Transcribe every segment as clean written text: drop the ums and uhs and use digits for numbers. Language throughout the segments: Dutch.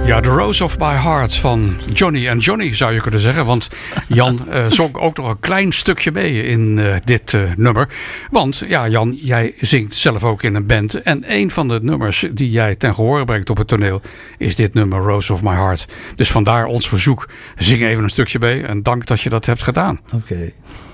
Ja, The Rose of My Heart van Johnny and Johnny zou je kunnen zeggen. Want Jan zong ook nog een klein stukje mee in dit nummer. Want ja, Jan, jij zingt zelf ook in een band. En een van de nummers die jij ten gehore brengt op het toneel is dit nummer Rose of My Heart. Dus vandaar ons verzoek. Zing even een stukje mee. En dank dat je dat hebt gedaan. Oké.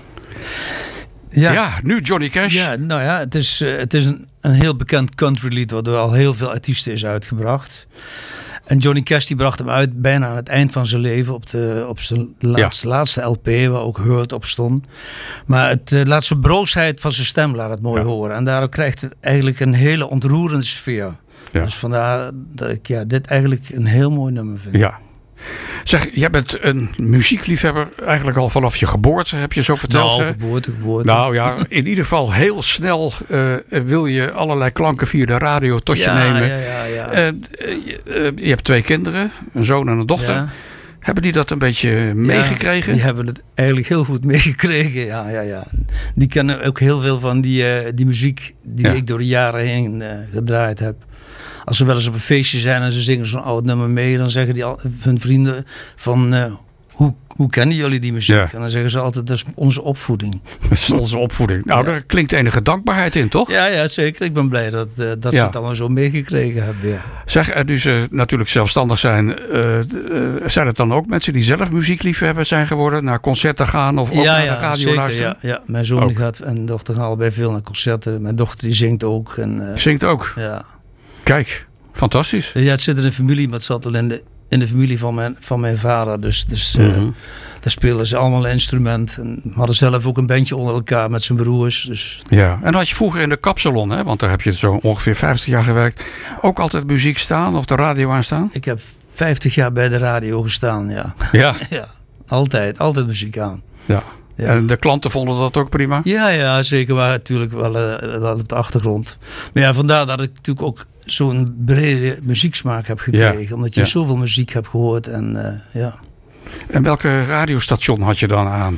Ja, nu Johnny Cash. Ja, nou ja, het is een heel bekend countrylied wat door al heel veel artiesten is uitgebracht. En Johnny Cash die bracht hem uit bijna aan het eind van zijn leven op zijn laatste LP, waar ook Hurt op stond. Maar het laat zijn broosheid van zijn stem laat het mooi horen. En daardoor krijgt het eigenlijk een hele ontroerende sfeer. Ja. Dus vandaar dat ik dit eigenlijk een heel mooi nummer vind. Ja. Zeg, jij bent een muziekliefhebber eigenlijk al vanaf je geboorte, heb je zo verteld. Nou, geboorte. Nou ja, in ieder geval heel snel wil je allerlei klanken via de radio tot je nemen. Ja. Je hebt 2 kinderen, een zoon en een dochter. Ja. Hebben die dat een beetje meegekregen? Ja, die hebben het eigenlijk heel goed meegekregen, ja. Die kennen ook heel veel van die muziek die ik door de jaren heen gedraaid heb. Als ze wel eens op een feestje zijn en ze zingen zo'n oud nummer mee, dan zeggen hun vrienden van hoe kennen jullie die muziek? Ja. En dan zeggen ze altijd, dat is onze opvoeding. Dat is onze opvoeding. Nou, daar klinkt enige dankbaarheid in, toch? Ja, zeker. Ik ben blij dat ze het allemaal zo meegekregen hebben. Ja. Zeg, nu ze natuurlijk zelfstandig zijn, zijn het dan ook mensen die zelf muziekliefhebber zijn geworden, naar concerten gaan of ook naar de radio zeker, luisteren? Ja, mijn zoon gaat en dochter gaan allebei veel naar concerten. Mijn dochter die zingt ook. Zingt ook? Ja. Kijk, fantastisch. Ja, het zit in de familie, maar het zat al in de familie van mijn vader. Dus daar speelden ze allemaal een instrument. En hadden zelf ook een bandje onder elkaar met zijn broers. Dus. Ja, en had je vroeger in de kapsalon, hè, want daar heb je zo ongeveer 50 jaar gewerkt, ook altijd muziek staan of de radio aanstaan? Ik heb 50 jaar bij de radio gestaan, ja. Ja? Ja, altijd muziek aan. Ja. Ja. En de klanten vonden dat ook prima? Ja, zeker. Maar natuurlijk wel op de achtergrond. Maar ja, vandaar dat ik natuurlijk ook zo'n brede muzieksmaak heb gekregen. Ja. Omdat je zoveel muziek hebt gehoord. En En welke radiostation had je dan aan?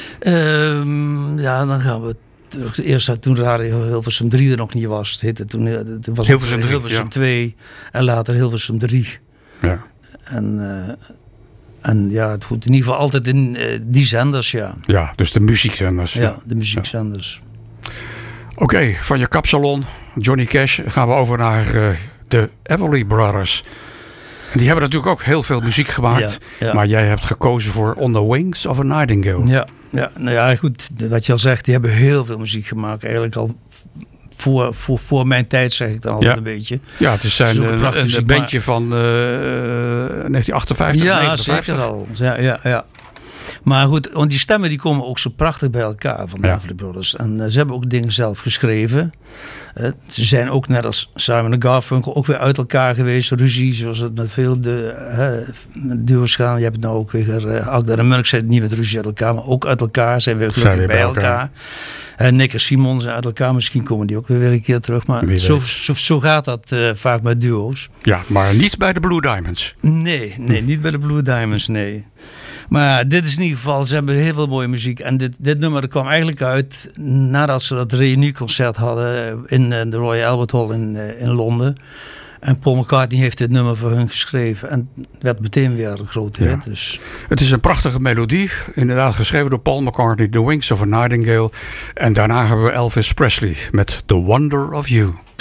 Dan gaan we eerst toen Radio Hilversum 3 er nog niet was. Het heette toen Hilversum 2 en later Hilversum 3. Ja. En ja, het goed in ieder geval altijd in die zenders, ja. Ja, dus de muziekzenders. Ja, de muziekzenders. Oké, van je kapsalon, Johnny Cash, gaan we over naar de Everly Brothers. En die hebben natuurlijk ook heel veel muziek gemaakt. Ja. Maar jij hebt gekozen voor On the Wings of a Nightingale. Ja, nou ja, goed. Wat je al zegt, die hebben heel veel muziek gemaakt. Eigenlijk al voor mijn tijd, zeg ik dan altijd een beetje. Ja, het is een bandje van 1958, ja, 59. Zeker al. Ja. Maar goed, want die stemmen die komen ook zo prachtig bij elkaar van de Everly Brothers. En ze hebben ook dingen zelf geschreven. Ze zijn ook net als Simon en Garfunkel ook weer uit elkaar geweest. Ruzie, zoals het met veel duo's gaan. Je hebt het nou ook weer Agda en Murk zijn niet met ruzie uit elkaar, maar ook uit elkaar. Zijn weer gelukkig bij elkaar. Nick en Simon zijn uit elkaar. Misschien komen die ook weer een keer terug. Maar zo gaat dat vaak met duo's. Ja, maar niet bij de Blue Diamonds. Nee, niet bij de Blue Diamonds, nee. Maar dit is in ieder geval, ze hebben heel veel mooie muziek. En dit nummer kwam eigenlijk uit nadat ze dat reunieconcert hadden in de Royal Albert Hall in Londen. En Paul McCartney heeft dit nummer voor hun geschreven. En het werd meteen weer een grote hit. Dus. Het is een prachtige melodie. Inderdaad geschreven door Paul McCartney, The Wings of a Nightingale. En daarna hebben we Elvis Presley met The Wonder of You.